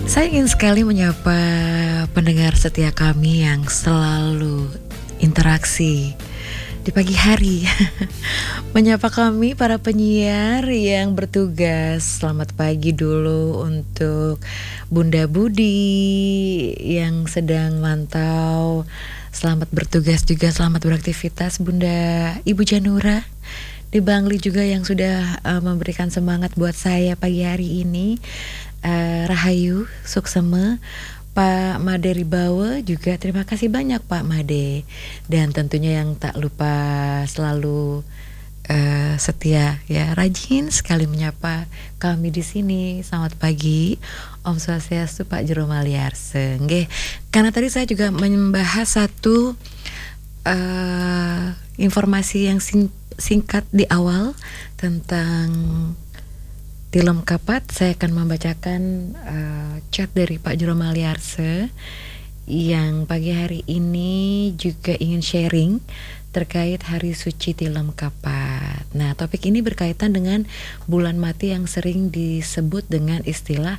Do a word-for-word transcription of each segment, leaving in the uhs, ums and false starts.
Saya ingin sekali menyapa pendengar setia kami yang selalu interaksi di pagi hari. Menyapa kami para penyiar yang bertugas. Selamat pagi dulu untuk Bunda Budi yang sedang mantau. Selamat bertugas juga, selamat beraktivitas Bunda Ibu Janura di Bangli juga yang sudah uh, memberikan semangat buat saya pagi hari ini. Uh, Rahayu, Suksema, Pak Made Ribawa juga terima kasih banyak Pak Made, dan tentunya yang tak lupa selalu uh, setia ya, rajin sekali menyapa kami di sini. Selamat pagi, Om Swastiastu Pak Jero Maliarse. Nggih, karena tadi saya juga membahas satu uh, informasi yang sing singkat di awal tentang Tilem Kapat. Saya akan membacakan uh, chat dari Pak Jero Maliarse yang pagi hari ini juga ingin sharing terkait Hari Suci Tilem Kapat. Nah, topik ini berkaitan dengan bulan mati yang sering disebut dengan istilah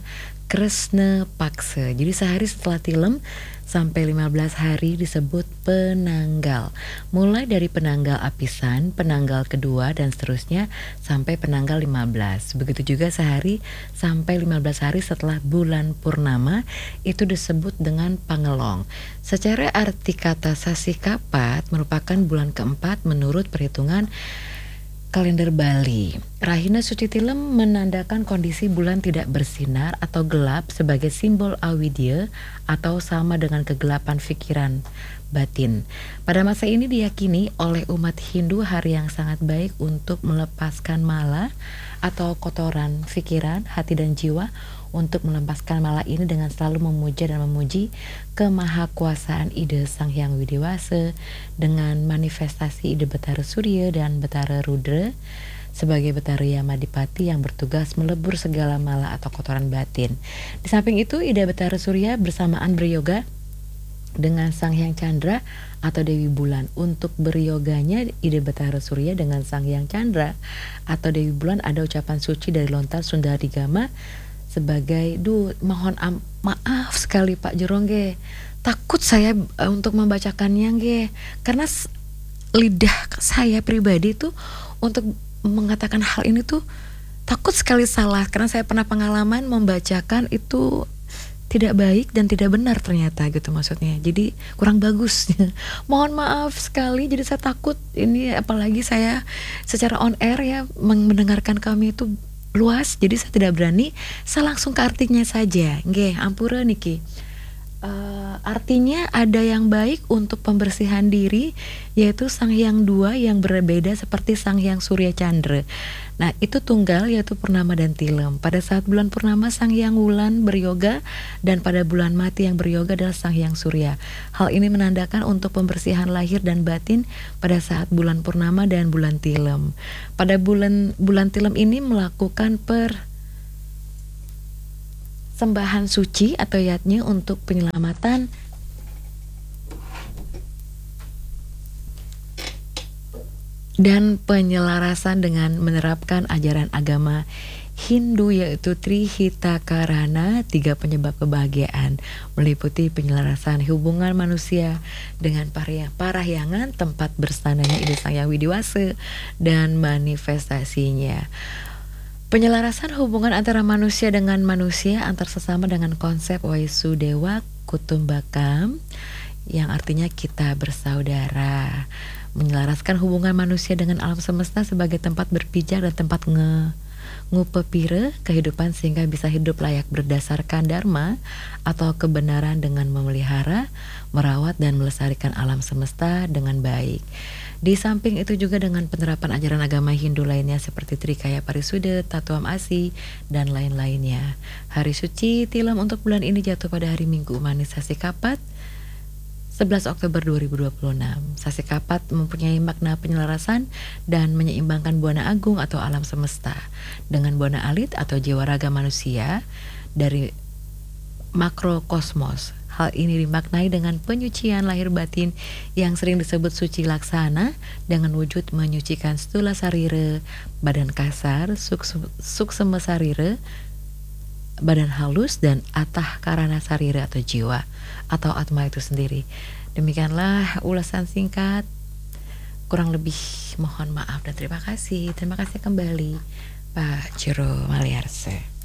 Kresna Paksa. Jadi sehari setelah Tilem sampai lima belas hari disebut penanggal. Mulai dari penanggal apisan, penanggal kedua dan seterusnya sampai penanggal lima belas. Begitu juga sehari sampai lima belas hari setelah bulan purnama itu disebut dengan pangelong. Secara arti kata Sasi Kapat merupakan bulan keempat menurut perhitungan kalender Bali. Rahina Suci Tilem menandakan kondisi bulan tidak bersinar atau gelap sebagai simbol awidya atau sama dengan kegelapan pikiran batin. Pada masa ini diyakini oleh umat Hindu hari yang sangat baik untuk melepaskan mala atau kotoran pikiran, hati dan jiwa. Untuk melepaskan mala ini dengan selalu memuja dan memuji kemahakuasaan ide Sang Hyang Widewasa dengan manifestasi ide Betara Surya dan Betara Rudra sebagai Betara Yamadipati yang bertugas melebur segala mala atau kotoran batin. Di samping itu, ide Betara Surya bersamaan beryoga dengan Sang Hyang Chandra atau Dewi Bulan. Untuk beryoganya ide Betara Surya dengan Sang Hyang Chandra atau Dewi Bulan ada ucapan suci dari lontar Sundarigama sebagai, duh mohon am, maaf sekali Pak Jerongge, takut saya uh, untuk membacakannya nge, karena s- lidah saya pribadi tuh untuk mengatakan hal ini tuh takut sekali salah, karena saya pernah pengalaman membacakan itu tidak baik dan tidak benar ternyata gitu maksudnya, jadi kurang bagus. Mohon maaf sekali, jadi saya takut ini, apalagi saya secara on air ya mendengarkan kami itu luas, jadi saya tidak berani, saya langsung ke artinya saja. Nggih, ampura niki. Uh, artinya ada yang baik untuk pembersihan diri, yaitu Sang Hyang dua yang berbeda seperti Sang Hyang Surya Chandra. Nah, itu tunggal yaitu purnama dan tilem. Pada saat bulan purnama Sang Hyang Wulan beryoga, dan pada bulan mati yang beryoga adalah Sang Hyang Surya. Hal ini menandakan untuk pembersihan lahir dan batin pada saat bulan purnama dan bulan tilem. Pada bulan bulan tilem ini melakukan per sembahan suci atau yatnya untuk penyelamatan dan penyelarasan dengan menerapkan ajaran agama Hindu, yaitu Trihitakarana, tiga penyebab kebahagiaan, meliputi penyelarasan hubungan manusia dengan parahyangan, tempat berstandanya ide Sang Hyang Widewasa dan manifestasinya. Penyelarasan hubungan antara manusia dengan manusia antar sesama dengan konsep Waisudewa Kutumbakam yang artinya kita bersaudara. Menyelaraskan hubungan manusia dengan alam semesta sebagai tempat berpijak dan tempat nge ngupepire kehidupan sehingga bisa hidup layak berdasarkan dharma atau kebenaran dengan memelihara, merawat dan melestarikan alam semesta dengan baik. Di samping itu juga dengan penerapan ajaran agama Hindu lainnya seperti Trikaya Parisuda, Tatuam Asi, dan lain-lainnya. Hari Suci Tilem untuk bulan ini jatuh pada hari Minggu Manis Sasi Kapat, sebelas Oktober dua ribu dua puluh enam. Sasi Kapat mempunyai makna penyelarasan dan menyeimbangkan buana agung atau alam semesta dengan buana alit atau jiwa raga manusia dari makrokosmos. Hal ini dimaknai dengan penyucian lahir batin yang sering disebut suci laksana dengan wujud menyucikan stula sarira, badan kasar, suksema sarira, badan halus, dan atah karana sarira atau jiwa atau atma itu sendiri. Demikianlah ulasan singkat. Kurang lebih mohon maaf dan terima kasih. Terima kasih kembali Pak Jero Maliarse.